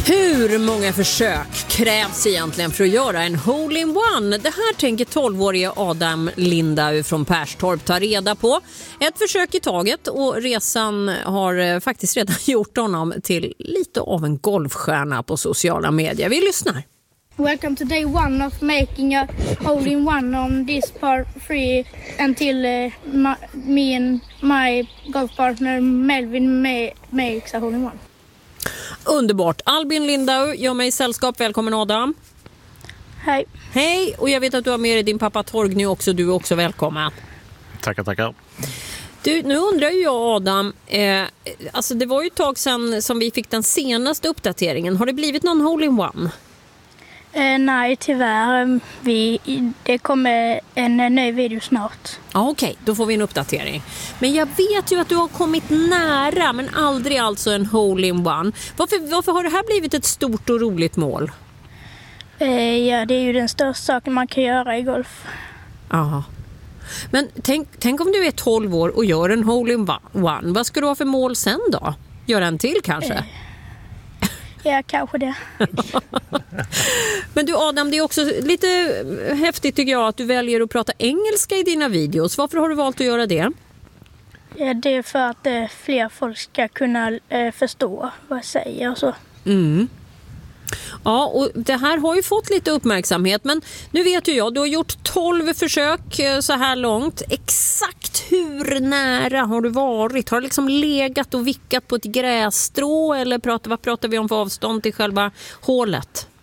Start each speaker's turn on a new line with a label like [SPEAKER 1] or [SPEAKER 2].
[SPEAKER 1] Hur många försök krävs egentligen för att göra en hole-in-one? Det här tänker 12-årige Adam Lindau från Perstorp ta reda på. Ett försök i taget, och resan har faktiskt redan gjort honom till lite av en golfstjärna på sociala medier. Vi lyssnar.
[SPEAKER 2] Welcome to day one of making a hole-in-one on this par 3 until me and my golf partner Melvin makes a hole-in-one.
[SPEAKER 1] Underbart. Albin Lindau gör mig sällskap. Välkommen Adam.
[SPEAKER 2] Hej.
[SPEAKER 1] Hej, och jag vet att du har med dig din pappa Torgny också. Du är också välkommen.
[SPEAKER 3] Tackar.
[SPEAKER 1] Du, nu undrar ju jag Adam, alltså det var ju ett tag sedan som vi fick den senaste uppdateringen. Har det blivit någon hole-in-one?
[SPEAKER 2] Nej, tyvärr. Det kommer en ny video snart.
[SPEAKER 1] Ja, okej. Då får vi en uppdatering. Men jag vet ju att du har kommit nära, men aldrig alltså en hole-in-one. Varför har det här blivit ett stort och roligt mål?
[SPEAKER 2] Ja, det är ju den största saken man kan göra i golf.
[SPEAKER 1] Ja. Men tänk om du är 12 år och gör en hole-in-one. Vad ska du ha för mål sen då? Göra en till kanske?
[SPEAKER 2] Ja, kanske det.
[SPEAKER 1] Men du Adam, det är också lite häftigt tycker jag att du väljer att prata engelska i dina videos. Varför har du valt att göra det?
[SPEAKER 2] Ja, det är för att fler folk ska kunna förstå vad jag säger och så.
[SPEAKER 1] Mm. Ja, och det här har ju fått lite uppmärksamhet, men nu vet ju jag, du har gjort 12 försök så här långt. Exakt hur nära har du varit? Har du liksom legat och vickat på ett grässtrå eller vad pratar vi om för avstånd till själva hålet?